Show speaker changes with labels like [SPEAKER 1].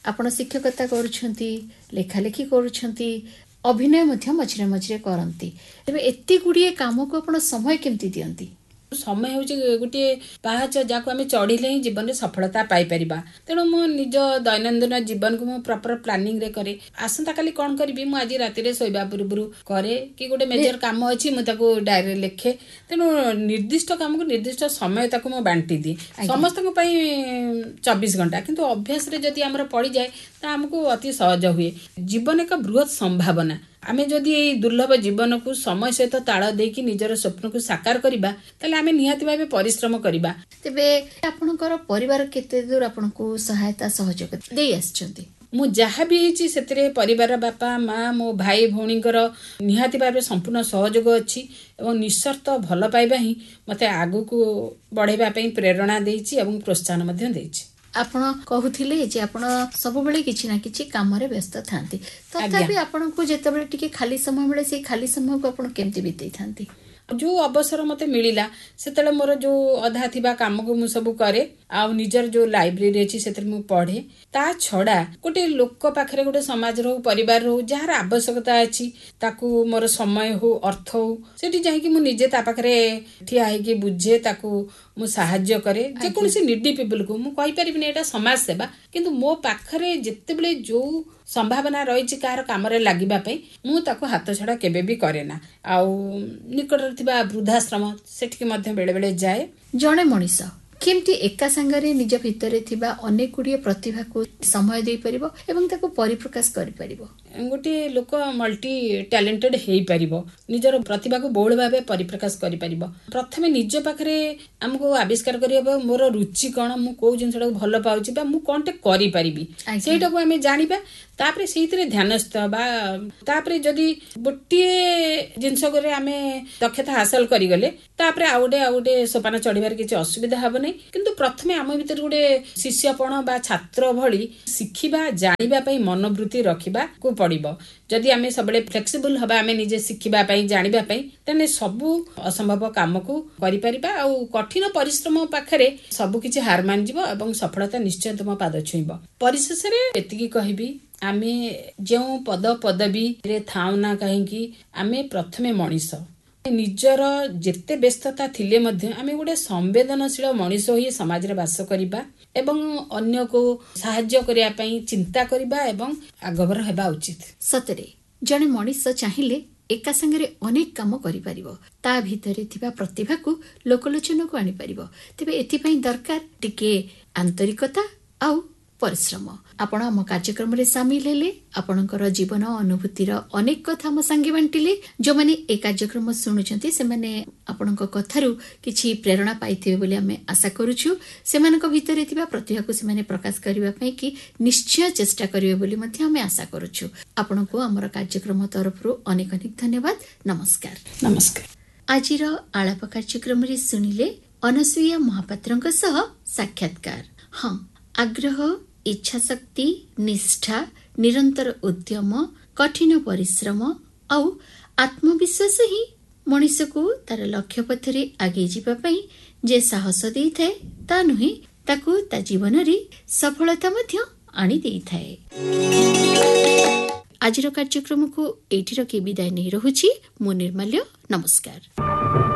[SPEAKER 1] ଆପଣ ଶିକ୍ଷକତା କରୁଛନ୍ତି, ଲେଖାଲେଖି କରୁଛନ୍ତି, ଅଭିନୟ ମଧ୍ୟ ମଝିରେ ମଝିରେ କରନ୍ତି। ତେବେ ଏତେ ଗୁଡ଼ିଏ କାମକୁ ଆପଣ ସମୟ କେମିତି ଦିଅନ୍ତି?
[SPEAKER 2] ସମୟ ହେଉଛି ଗୋଟିଏ ପାହାଚ ଯାହାକୁ ଆମେ ଚଢ଼ିଲେ ହିଁ ଜୀବନରେ ସଫଳତା ପାଇପାରିବା। ତେଣୁ ମୁଁ ନିଜ ଦୈନନ୍ଦିନ ଜୀବନକୁ ମୁଁ ପ୍ରପର ପ୍ଲାନିଂରେ କରେ। ଆସନ୍ତାକାଲି କ'ଣ କରିବି ମୁଁ ଆଜି ରାତିରେ ଶୋଇବା ପୂର୍ବରୁ କରେ, କି ଗୋଟେ ମେଜର କାମ ଅଛି ମୁଁ ତାକୁ ଡାଏରୀରେ ଲେଖେ। ତେଣୁ ନିର୍ଦ୍ଦିଷ୍ଟ କାମକୁ ନିର୍ଦ୍ଦିଷ୍ଟ ସମୟ ତାକୁ ମୁଁ ବାଣ୍ଟି ଦିଏ। ସମସ୍ତଙ୍କ ପାଇଁ 24 ଘଣ୍ଟା, କିନ୍ତୁ ଅଭ୍ୟାସରେ ଯଦି ଆମର ପଡ଼ିଯାଏ ତା ଆମକୁ ଅତି ସହଜ ହୁଏ। ଜୀବନ ଏକ ବୃହତ୍ ସମ୍ଭାବନା। ଆମେ ଯଦି ଏଇ ଦୁର୍ଲଭ ଜୀବନକୁ ସମୟ ସହିତ ତାଳ ଦେଇକି ନିଜର ସ୍ୱପ୍ନକୁ ସାକାର କରିବା, ତାହେଲେ ଆମେ ନିହାତି ଭାବେ ପରିଶ୍ରମ କରିବା।
[SPEAKER 1] ତେବେ ଆପଣଙ୍କର ପରିବାର କେତେ ଦୂର ଆପଣଙ୍କୁ ସହାୟତା ସହଯୋଗ ଦେଇ ଆସିଛନ୍ତି?
[SPEAKER 2] ମୁଁ ଯାହା ବି ହେଇଛି ସେଥିରେ ପରିବାର, ବାପା ମା, ମୋ ଭାଇ ଭଉଣୀଙ୍କର ନିହାତି ଭାବେ ସମ୍ପୂର୍ଣ୍ଣ ସହଯୋଗ ଅଛି ଏବଂ ନିଃସ୍ୱାର୍ଥ ଭଲ ପାଇବା ହିଁ ମୋତେ ଆଗକୁ ବଢ଼େଇବା ପାଇଁ ପ୍ରେରଣା ଦେଇଛି ଏବଂ ପ୍ରୋତ୍ସାହନ ମଧ୍ୟ ଦେଇଛି।
[SPEAKER 1] ଆପଣ କହୁଥିଲେ ଯେ ଆପଣ ସବୁବେଳେ କିଛି ନା କିଛି କାମରେ ବ୍ୟସ୍ତ ଥାନ୍ତି, ତଥାପି ଆପଣଙ୍କୁ ଯେତେବେଳେ ଟିକେ ଖାଲି ସମୟ ମିଳେ ସେଇ ଖାଲି ସମୟକୁ ଆପଣ କେମିତି ବିତେଇଥାନ୍ତି?
[SPEAKER 2] ଯେଉଁ ଅବସର ମୋତେ ମିଳିଲା ସେତେବେଳେ ମୋର ଯେଉଁ ଅଧା ଥିବା କାମକୁ ମୁଁ ସବୁ କରେ, ଆଉ ନିଜର ଯେଉଁ ଲାଇବ୍ରେରୀ ଅଛି ସେଥିରେ ମୁଁ ପଢ଼େ। ତା ଛଡ଼ା ଗୋଟେ ଲୋକ ପାଖରେ, ଗୋଟେ ସମାଜର ହଉ, ପରିବାର ହଉ, ଯାହାର ଆବଶ୍ୟକତା ଅଛି ତାକୁ ମୋର ସମୟ ହଉ, ଅର୍ଥ ହଉ, ସେଠି ଯାଇକି ମୁଁ ନିଜେ ତା ପାଖରେ ଠିଆ ହେଇକି ବୁଝେ, ତାକୁ ମୁଁ ସାହାଯ୍ୟ କରେ। ଯେକୌଣସି ନିଡି ପିପୁଲକୁ ମୁଁ କହିପାରିବିନି ଏଇଟା ସମାଜ ସେବା, କିନ୍ତୁ ମୋ ପାଖରେ ଯେତେବେଳେ ଯେଉଁ ସମ୍ଭାବନା ରହିଛି କାହାର କାମରେ ଲାଗିବା ପାଇଁ, ମୁଁ ତାକୁ ହାତ ଛଡ଼ା କେବେ ବି କରେ ନା। ଆଉ ନିକଟରେ ଥିବା ବୃଦ୍ଧାଶ୍ରମ ସେଠିକି ମଧ୍ୟ ବେଳେ ବେଳେ ଯାଏ।
[SPEAKER 1] ଜଣେ ମଣିଷ କେମିତି ଏକା ସାଙ୍ଗରେ ନିଜ ଭିତରେ ଥିବା ଅନେକ ଗୁଡ଼ିଏ ପ୍ରତିଭାକୁ ସମୟ ଦେଇପାରିବ ଏବଂ ତାକୁ ପରିପ୍ରକାଶ କରିପାରିବ?
[SPEAKER 2] ଗୋଟିଏ ଲୋକ ମଲ୍ଟି ଟ୍ୟାଲେଣ୍ଟେଡ୍ ହେଇପାରିବ, ନିଜର ପ୍ରତିଭାକୁ ବହୁଳ ଭାବେ ପରିପ୍ରକାଶ କରିପାରିବ। ପ୍ରଥମେ ନିଜ ପାଖରେ ଆମକୁ ଆବିଷ୍କାର କରିବାକୁ ହେବ ମୋର ରୁଚି କ'ଣ, ମୁଁ କୋଉ ଜିନିଷଟାକୁ ଭଲ ପାଉଛି ବା ମୁଁ କ'ଣଟେ କରିପାରିବି, ସେଇଟାକୁ ଆମେ ଜାଣିବା। ତାପରେ ସେଇଥିରେ ଧ୍ୟାନସ୍ଥ ବା ତାପରେ ଯଦି ଗୋଟିଏ ଜିନିଷରେ ଆମେ ଦକ୍ଷତା ହାସଲ କରିଗଲେ ତାପରେ ଆଉ ଗୋଟେ ସୋପାନ ଚଢିବାରେ କିଛି ଅସୁବିଧା ହେବ ନାହିଁ। କିନ୍ତୁ ପ୍ରଥମେ ଆମ ଭିତରେ ଗୋଟେ ଶିଷ୍ୟପଣ ବା ଛାତ୍ର ଭଳି ଶିଖିବା, ଜାଣିବା ପାଇଁ ମନୋବୃତ୍ତି ରଖିବାକୁ ପଡ଼ିବ। ଯଦି ଆମେ ସବୁବେଳେ ଫ୍ଲେକ୍ସିବୁଲ ହବା, ଆମେ ନିଜେ ଶିଖିବା ପାଇଁ, ଜାଣିବା ପାଇଁ, ତାହେଲେ ସବୁ ଅସମ୍ଭବ କାମକୁ କରିପାରିବା। ଆଉ କଠିନ ପରିଶ୍ରମ ପାଖରେ ସବୁ କିଛି ହାର ମାନିଯିବ ଏବଂ ସଫଳତା ନିଶ୍ଚୟ ତୁମ ପାଦ ଛୁଇଁବ। ପରିଶେଷରେ ଏତିକି କହିବି, ଆମେ ଯେଉଁ ପଦ ପଦବୀରେ ଥାଉ ନା କାହିଁକି, ଆମେ ପ୍ରଥମେ ମଣିଷ। ନିଜର ଯେତେ ବ୍ୟସ୍ତତା ଥିଲେ ମଧ୍ୟ ଆମେ ଗୋଟେ ସମ୍ବେଦନଶୀଳ ମଣିଷ ହୋଇ ସମାଜରେ ବାସ କରିବା ଏବଂ ଅନ୍ୟକୁ ସାହାଯ୍ୟ କରିବା ପାଇଁ ଚିନ୍ତା କରିବା ଏବଂ ଆଗଭର ହେବା ଉଚିତ।
[SPEAKER 1] ସତରେ ଜଣେ ମଣିଷ ଚାହିଁଲେ ଏକା ସାଙ୍ଗରେ ଅନେକ କାମ କରିପାରିବ, ତା ଭିତରେ ଥିବା ପ୍ରତିଭାକୁ ଲୋକଲୋଚନକୁ ଆଣିପାରିବ। ତେବେ ଏଥିପାଇଁ ଦରକାର ଟିକେ ଆନ୍ତରିକତା ଆଉ ପରିଶ୍ରମ। ଆପଣ ଆମ କାର୍ଯ୍ୟକ୍ରମରେ ସାମିଲ ହେଲେ, ଆପଣଙ୍କର ଜୀବନ ଅନୁଭୂତିର ଅନେକ କଥା ଆମ ସାଙ୍ଗେ ବାଣ୍ଟିଲେ। ଯେଉଁମାନେ ଏ କାର୍ଯ୍ୟକ୍ରମ ଶୁଣୁଛନ୍ତି ସେମାନେ ଆପଣଙ୍କ କଥାରୁ କିଛି ପ୍ରେରଣା ପାଇଥିବେ ବୋଲି ଆମେ ଆଶା କରୁଛୁ। ସେମାନଙ୍କ ଭିତରେ ଥିବା ପ୍ରତିଭାକୁ ସେମାନେ ପ୍ରକାଶ କରିବା ପାଇଁ କି ନିଶ୍ଚୟ ଚେଷ୍ଟା କରିବେ ବୋଲି ମଧ୍ୟ ଆମେ ଆଶା କରୁଛୁ। ଆପଣଙ୍କୁ ଆମର କାର୍ଯ୍ୟକ୍ରମ ତରଫରୁ ଅନେକ ଅନେକ ଧନ୍ୟବାଦ। ନମସ୍କାର।
[SPEAKER 2] ନମସ୍କାର।
[SPEAKER 1] ଆଜିର ଆଳାପ କାର୍ଯ୍ୟକ୍ରମରେ ଶୁଣିଲେ ଅନସୂୟା ମହାପାତ୍ରଙ୍କ ସହ ସାକ୍ଷାତକାର। ହଁ, ଆଗ୍ରହ, ଇଚ୍ଛାଶକ୍ତି, ନିଷ୍ଠା, ନିରନ୍ତର ଉଦ୍ୟମ, କଠିନ ପରିଶ୍ରମ ଆଉ ଆତ୍ମବିଶ୍ୱାସ ହିଁ ମଣିଷକୁ ତାର ଲକ୍ଷ୍ୟ ପଥରେ ଆଗେଇ ଯିବା ପାଇଁ ଯେ ସାହସ ଦେଇଥାଏ ତା ନୁହେଁ, ତାକୁ ତା ଜୀବନରେ ସଫଳତା ମଧ୍ୟ ଆଣି ଦେଇଥାଏ। ଆଜିର କାର୍ଯ୍ୟକ୍ରମକୁ ଏଇଠି ରଖି ବିଦାୟ ନେଇ ରହୁଛି। ମୁଁ ନିର୍ମାଲ୍ୟ। ନମସ୍କାର।